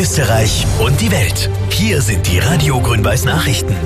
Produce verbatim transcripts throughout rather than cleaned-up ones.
Österreich und die Welt. Hier sind die Radio Grün-Weiß Nachrichten.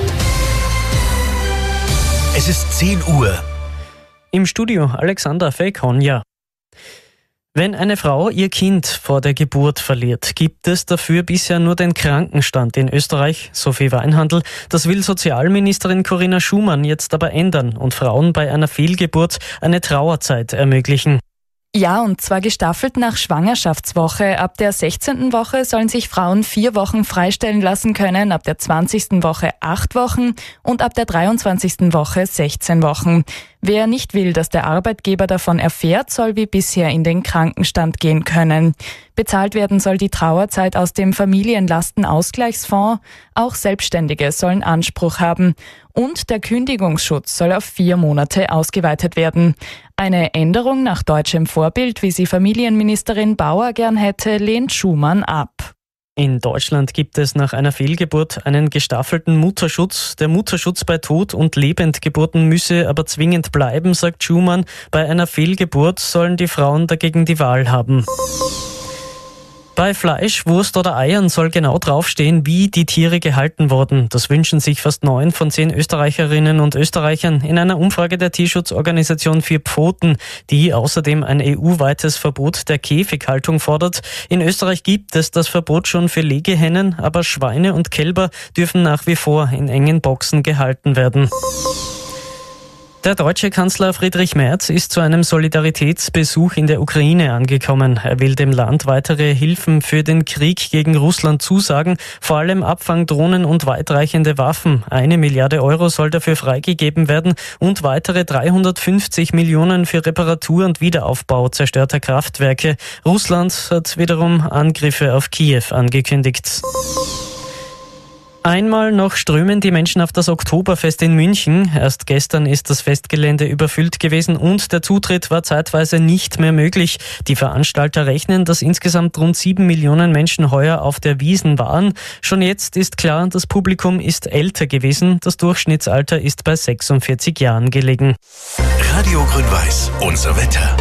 Es ist zehn Uhr. Im Studio Alexander Fekonja. Wenn eine Frau ihr Kind vor der Geburt verliert, gibt es dafür bisher nur den Krankenstand in Österreich, Sophie Weinhandl. Das will Sozialministerin Corinna Schumann jetzt aber ändern und Frauen bei einer Fehlgeburt eine Trauerzeit ermöglichen. Ja, und zwar gestaffelt nach Schwangerschaftswoche. Ab der sechzehnten Woche sollen sich Frauen vier Wochen freistellen lassen können, ab der zwanzigsten Woche acht Wochen und ab der dreiundzwanzigsten Woche sechzehn Wochen. Wer nicht will, dass der Arbeitgeber davon erfährt, soll wie bisher in den Krankenstand gehen können. Bezahlt werden soll die Trauerzeit aus dem Familienlastenausgleichsfonds. Auch Selbstständige sollen Anspruch haben. Und der Kündigungsschutz soll auf vier Monate ausgeweitet werden. Eine Änderung nach deutschem Vorbild, wie sie Familienministerin Bauer gern hätte, lehnt Schumann ab. In Deutschland gibt es nach einer Fehlgeburt einen gestaffelten Mutterschutz. Der Mutterschutz bei Tod- und Lebendgeburten müsse aber zwingend bleiben, sagt Schumann. Bei einer Fehlgeburt sollen die Frauen dagegen die Wahl haben. Bei Fleisch, Wurst oder Eiern soll genau draufstehen, wie die Tiere gehalten wurden. Das wünschen sich fast neun von zehn Österreicherinnen und Österreichern in einer Umfrage der Tierschutzorganisation Vier Pfoten, die außerdem ein E U-weites Verbot der Käfighaltung fordert. In Österreich gibt es das Verbot schon für Legehennen, aber Schweine und Kälber dürfen nach wie vor in engen Boxen gehalten werden. Der deutsche Kanzler Friedrich Merz ist zu einem Solidaritätsbesuch in der Ukraine angekommen. Er will dem Land weitere Hilfen für den Krieg gegen Russland zusagen, vor allem Abfangdrohnen und weitreichende Waffen. Eine Milliarde Euro soll dafür freigegeben werden und weitere dreihundertfünfzig Millionen für Reparatur und Wiederaufbau zerstörter Kraftwerke. Russland hat wiederum Angriffe auf Kiew angekündigt. Einmal noch strömen die Menschen auf das Oktoberfest in München. Erst gestern ist das Festgelände überfüllt gewesen und der Zutritt war zeitweise nicht mehr möglich. Die Veranstalter rechnen, dass insgesamt rund sieben Millionen Menschen heuer auf der Wiesn waren. Schon jetzt ist klar, das Publikum ist älter gewesen. Das Durchschnittsalter ist bei sechsundvierzig Jahren gelegen. Radio Grün-Weiß, unser Wetter.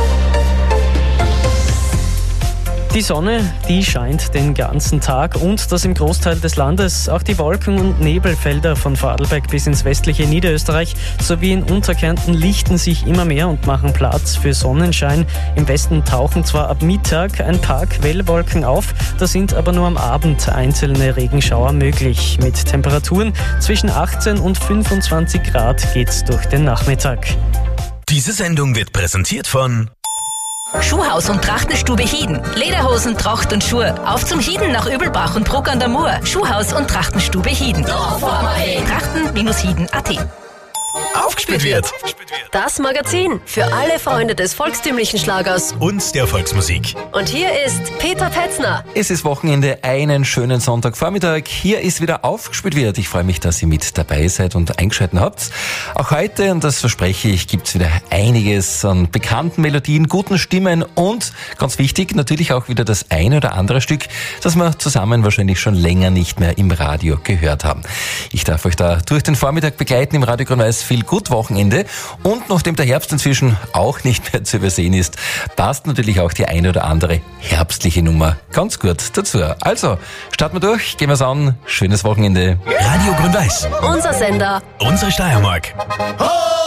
Die Sonne, die scheint den ganzen Tag und das im Großteil des Landes. Auch die Wolken- und Nebelfelder von Vorarlberg bis ins westliche Niederösterreich sowie in Unterkärnten lichten sich immer mehr und machen Platz für Sonnenschein. Im Westen tauchen zwar ab Mittag ein paar Quellwolken auf, da sind aber nur am Abend einzelne Regenschauer möglich. Mit Temperaturen zwischen achtzehn und fünfundzwanzig Grad geht's durch den Nachmittag. Diese Sendung wird präsentiert von Schuhhaus und Trachtenstube Hieden. Lederhosen, Tracht und Schuhe. Auf zum Hieden nach Übelbach und Bruck an der Mur. Schuhhaus und Trachtenstube Hieden. Trachten Hieden Punkt at. Aufgespielt wird. Das Magazin für alle Freunde des volkstümlichen Schlagers Und der Volksmusik. Und hier ist Peter Petzner. Es ist Wochenende, einen schönen Sonntagvormittag. Hier ist wieder aufgespielt wird. Ich freue mich, dass ihr mit dabei seid und eingeschaltet habt. Auch heute, und das verspreche ich, gibt's wieder einiges an bekannten Melodien, guten Stimmen und, ganz wichtig, natürlich auch wieder das eine oder andere Stück, das wir zusammen wahrscheinlich schon länger nicht mehr im Radio gehört haben. Ich darf euch da durch den Vormittag begleiten im Radio Grün-Weiß. Viel gut Wochenende. Und nachdem der Herbst inzwischen auch nicht mehr zu übersehen ist, passt natürlich auch die eine oder andere herbstliche Nummer ganz gut dazu. Also, starten wir durch, gehen wir's an. Schönes Wochenende. Radio Grün-Weiß. Unser Sender. Unsere Steiermark.